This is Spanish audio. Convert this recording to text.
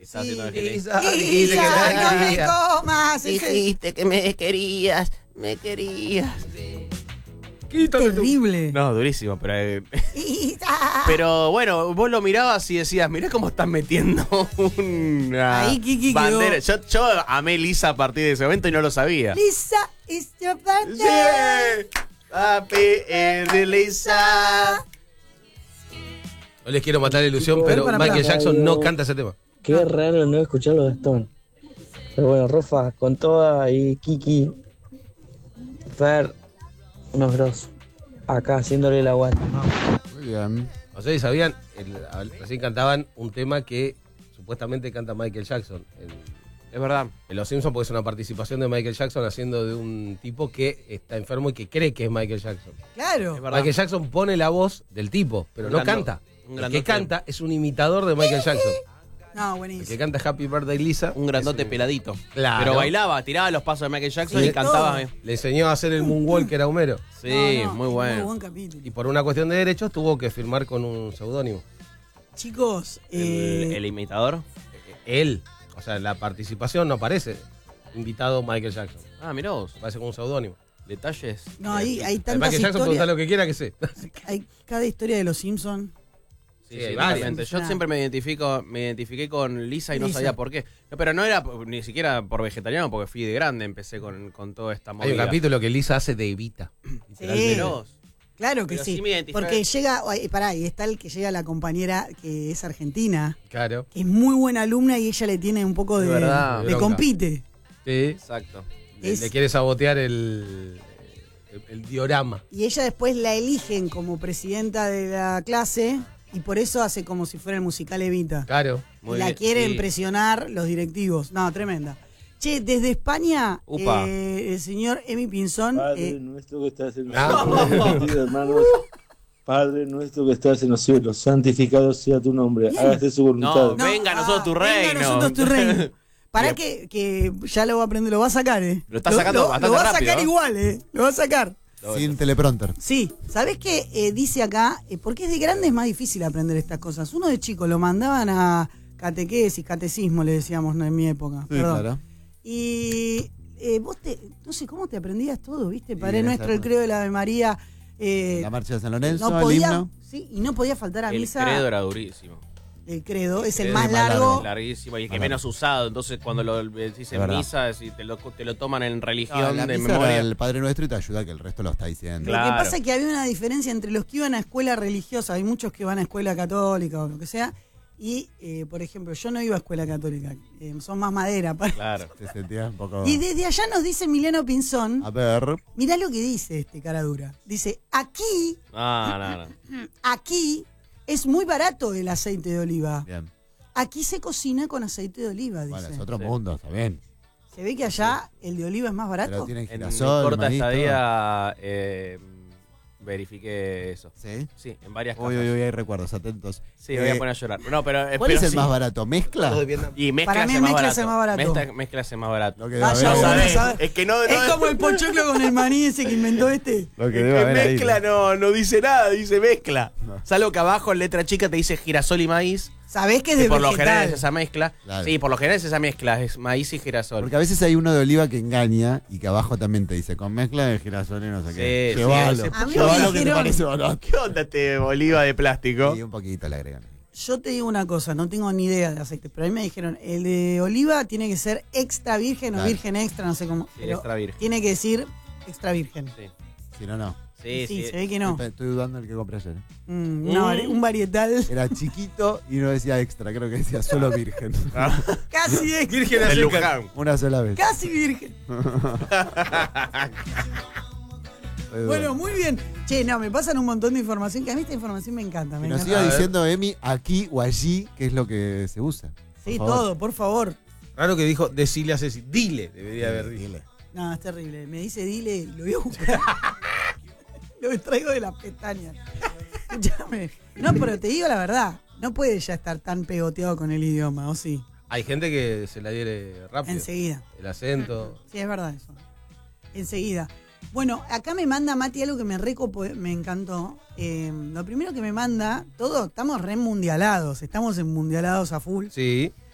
Estaba haciendo el Lisa, Dijiste que Lisa, me no me querías. comas. Dijiste que me querías. Quítale tú. Terrible. No, durísimo, pero... Lisa. Pero bueno, vos lo mirabas y decías, mirá cómo están metiendo una Ahí Kiki bandera. quedó. Yo amé Lisa a partir de ese momento y no lo sabía. Lisa is your birthday. Sí. Happy birthday, Lisa. No les quiero matar la ilusión, Chicos, pero para, Michael para. Jackson no canta ese tema. Qué raro no escuchar los Stones. Pero bueno, Rofa, con toda y Kiki, Fer, unos grosos. Acá haciéndole la guata. Muy bien. O sea, y sabían, recién cantaban un tema que supuestamente canta Michael Jackson. Es verdad. En Los Simpsons, porque es una participación de Michael Jackson haciendo de un tipo que está enfermo y que cree que es Michael Jackson. Claro. Es verdad. Michael Jackson pone la voz del tipo, pero Un no grandón. canta. Un El que grandote. canta es un imitador de Michael Jackson. No, El que buenísimo. canta Happy Birthday Lisa. Un grandote es un- peladito. Claro. Pero bailaba, tiraba los pasos de Michael Jackson Sí, y cantaba. todo. Le enseñó a hacer el moonwalker a Homero. Sí, No, no, muy Muy bueno. buen capítulo. Y por una cuestión de derechos tuvo que firmar con un seudónimo. Chicos, El imitador. Él, o sea, la participación no aparece invitado Michael Jackson. Ah, mirá vos. Aparece con un seudónimo. Detalles. no, hay Michael tantas Jackson pregunta historias. lo que quiera que sé. Hay cada historia de los Simpsons. Sí, Sí, sí, hay varias. totalmente. Yo siempre me identifiqué con Lisa y no Lisa. sabía por qué. No, pero no era ni siquiera por vegetariano, porque fui de grande, empecé con toda esta movida. Hay un capítulo que Lisa hace de Evita. Sí. Mirá vos. Claro que Pero sí. sí me identifica- Porque llega, pará, y está el que llega la compañera que es argentina, Claro. que es muy buena alumna y ella le tiene un poco de. Es verdad. Le Bronca. compite. Sí. Exacto. Le quiere sabotear el diorama. Y ella después la eligen como presidenta de la clase y por eso hace como si fuera el musical Evita. Claro. Y la quieren presionar los directivos. No, tremenda. Che, desde España, Upa. el señor Emi Pinzón. Padre nuestro que estás en los Ah. cielos, hermanos. Padre nuestro que estás en los cielos, santificado sea tu nombre, hágase su voluntad. No, venga a nosotros tu Venga a reino. nosotros tu reino. Pará que ya lo va a aprender, lo va a sacar, Lo está sacando bastante Lo va a rápido, sacar ¿eh? igual, Lo va a sacar. Sin teleprompter. Sí, ¿sabés qué dice acá? Porque es de grande es más difícil aprender estas cosas. Uno de chico lo mandaban a catequesis, catecismo, le decíamos en mi época. Sí, Perdón. claro. Y vos no sé cómo te aprendías todo, ¿viste? Padre en Nuestro, esa el credo de la Ave María. La marcha de San Lorenzo, no el podía, himno. sí, y no podía faltar a El misa. credo era durísimo. El credo es el credo más es más largo. Larguísimo y el que Más menos usado. Entonces, cuando lo decís Es en verdad. misa, si te lo toman en religión No, la de misa memoria. era el Padre Nuestro y te ayuda que el resto lo está diciendo. Claro. Lo que pasa es que había una diferencia entre los que iban a escuela religiosa, hay muchos que van a escuela católica o lo que sea, y, por ejemplo, yo no iba a escuela católica, son más madera. Claro. Te sentías un poco... Y desde allá nos dice Mileno Pinzón, A ver. mirá lo que dice este cara dura. Dice, No. aquí es muy barato el aceite de oliva. Bien. Aquí se cocina con aceite de oliva, dice. Bueno, es otro Sí. mundo, está bien. Se ve que allá el de oliva es más Pero barato. tiene En mi girasol, corta maíz, todo. estadía verifiqué eso. ¿Sí? Sí, en varias casas. Uy, hay recuerdos, atentos. Sí, voy a poner a llorar. No, pero, ¿Cuál pero es el sí. más barato? ¿Mezcla? Y mezcla Para mí es más mezcla barato. es más barato. Mezcla es más barato. Lo que Vaya debe uno haber a ahí. saber. Es que no, Es como el pochoclo con el maní ese que inventó este. Lo que Es debe que haber ahí. mezcla no dice nada, dice mezcla. No. Salvo que abajo en letra chica te dice girasol y maíz. ¿Sabés que es Que de por lo general es vegetal? esa mezcla. Claro. Sí, por lo general es esa mezcla, es maíz y girasol. Porque a veces hay uno de oliva que engaña y que abajo también te dice con mezcla de girasol y no sé qué. Sí, Llévalo. sí, A mí me Llévalo que te dijeron- parece barato. ¿Qué onda este oliva de plástico? Y un poquito le agregan. Yo te digo una cosa, no tengo ni idea de aceite, pero a mí me dijeron, el de oliva tiene que ser extra virgen o Claro. virgen extra, no sé cómo. Sí, pero extra virgen. tiene que decir extra virgen. Sí, Si no, no. sí. se ve que no. Estoy dudando del que compré ayer. Un varietal. Era chiquito y no decía extra, creo que decía solo virgen. Casi extra. Virgen Del azúcar. Luján. Una sola vez. Casi virgen. Estoy Bueno, dudando. muy bien. Che, no, me pasan un montón de información, que a mí esta información me encanta. Que Me nos encanta. siga diciendo Emi aquí o allí qué es lo que se usa. Por Sí, favor. todo, por favor. Raro que dijo decile a Ceci. Dile, debería haber dicho. Dile. No, es terrible. Me dice dile, lo voy a buscar. Lo traigo de las pestañas. Escúchame. No, pero te digo la verdad. No puede ya estar tan pegoteado con el idioma, ¿o sí? Hay gente que se la diere rápido. Enseguida. El acento. Sí, es verdad eso. Enseguida. Bueno, acá me manda Mati algo que me encantó. Lo primero que me manda, estamos re mundialados, estamos en mundialados a full. Sí.